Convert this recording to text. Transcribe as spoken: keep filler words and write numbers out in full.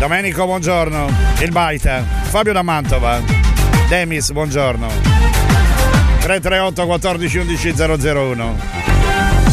Domenico, buongiorno. Il Baita. Fabio da Mantova. Demis, buongiorno. tre tre otto quattordici undici zero zero uno.